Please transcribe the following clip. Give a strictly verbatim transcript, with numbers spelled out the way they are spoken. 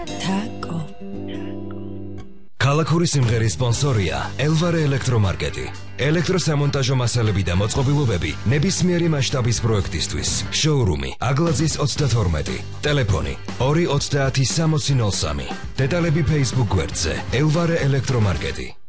Taco. ქალაქური სიმღერის სპონსორია ელვარე ელექტრომარკეტი. ელექტროსამონტაჟო მასალები და მოწყობილობები ნებისმიერი მასშტაბის პროექტისთვის. შოურუმი აგლაძის ოცდათორმეტი. ტელეფონი ორი ოცდაათი სამოცი ნოლ სამი. დეტალები Facebook გვერდზე ელვარე ელექტრომარკეტი.